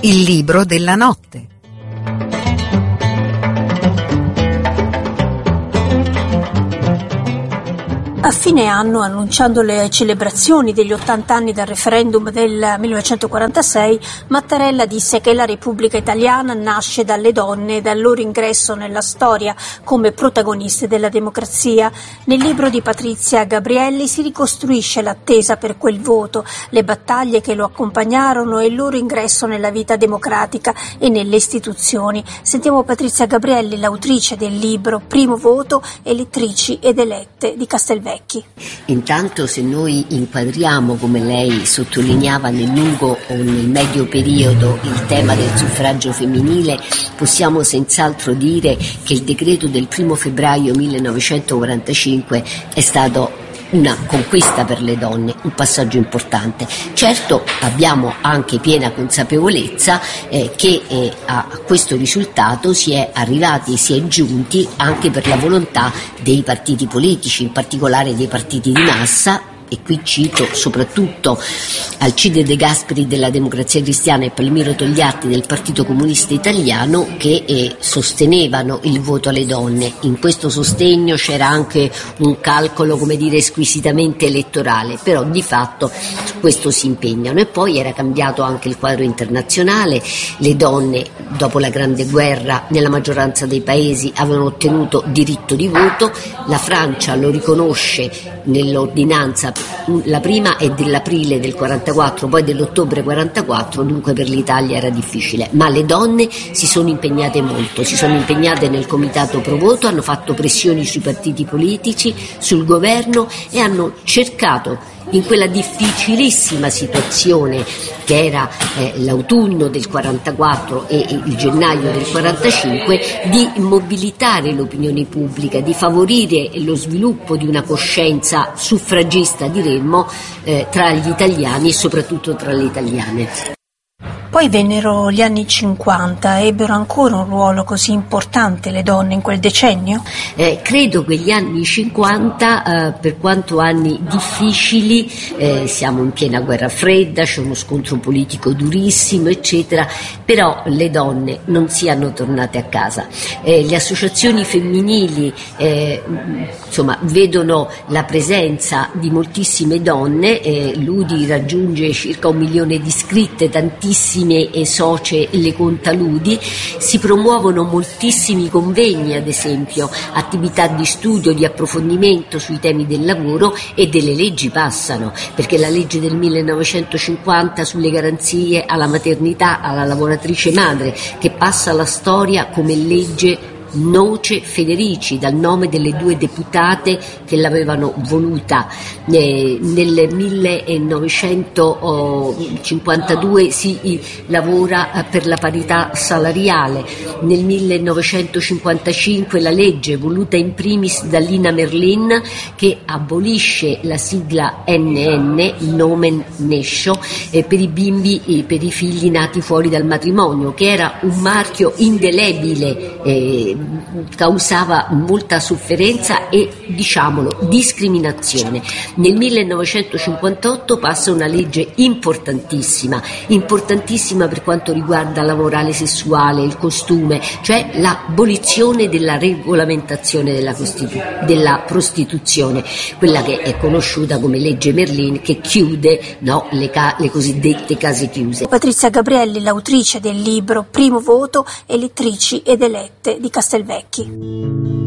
Il libro della notte. A fine anno, annunciando le celebrazioni degli 80 anni dal referendum del 1946, Mattarella disse che la Repubblica Italiana nasce dalle donne e dal loro ingresso nella storia come protagoniste della democrazia. Nel libro di Patrizia Gabrielli si ricostruisce l'attesa per quel voto, le battaglie che lo accompagnarono e il loro ingresso nella vita democratica e nelle istituzioni. Sentiamo Patrizia Gabrielli, l'autrice del libro Primo voto, elettrici ed elette di Castelvecchi. Intanto, se noi inquadriamo, come lei sottolineava, nel lungo o nel medio periodo il tema del suffragio femminile, possiamo senz'altro dire che il decreto del 1 febbraio 1945 è stato una conquista per le donne, un passaggio importante. Certo, abbiamo anche piena consapevolezza che a questo risultato si è arrivati e si è giunti anche per la volontà dei partiti politici, in particolare dei partiti di massa. E qui cito soprattutto Alcide De Gasperi della Democrazia Cristiana e Palmiro Togliatti del Partito Comunista Italiano, che sostenevano il voto alle donne. In questo sostegno c'era anche un calcolo, come dire, squisitamente elettorale, però di fatto su questo si impegnano. E poi era cambiato anche il quadro internazionale. Le donne, dopo la Grande Guerra, nella maggioranza dei paesi avevano ottenuto diritto di voto. La Francia lo riconosce nell'ordinanza, la prima è dell'aprile del 44, poi dell'ottobre 44, dunque per l'Italia era difficile, ma le donne si sono impegnate molto, si sono impegnate nel comitato pro voto, hanno fatto pressioni sui partiti politici, sul governo e hanno cercato, in quella difficilissima situazione che era l'autunno del 44 e il gennaio del 45, di mobilitare l'opinione pubblica, di favorire lo sviluppo di una coscienza suffragista, diremmo, tra gli italiani e soprattutto tra le italiane. Poi vennero gli anni 50, ebbero ancora un ruolo così importante le donne in quel decennio? Credo che gli anni 50, per quanto anni difficili, siamo in piena guerra fredda, c'è uno scontro politico durissimo, eccetera, però le donne non siano tornate a casa. Le associazioni femminili vedono la presenza di moltissime donne, l'UDI raggiunge circa 1 milione di iscritte, tantissime e socie le conta l'UDI, si promuovono moltissimi convegni, ad esempio, attività di studio, di approfondimento sui temi del lavoro, e delle leggi passano, perché la legge del 1950 sulle garanzie alla maternità, alla lavoratrice madre, che passa alla storia come legge Noce Federici, dal nome delle 2 deputate che l'avevano voluta. Nel 1952 si lavora per la parità salariale. Nel 1955 la legge voluta in primis da Lina Merlin, che abolisce la sigla NN, Nomen Nescio, per i bimbi, per i figli nati fuori dal matrimonio, che era un marchio indelebile, causava molta sofferenza e, diciamolo, discriminazione. Nel 1958 passa una legge importantissima per quanto riguarda la morale sessuale, il costume, cioè l'abolizione della regolamentazione della prostituzione, quella che è conosciuta come legge Merlin, che chiude le cosiddette case chiuse. Patrizia Gabrielli, l'autrice del libro Primo voto, elettrici ed elette di Castelvecchi.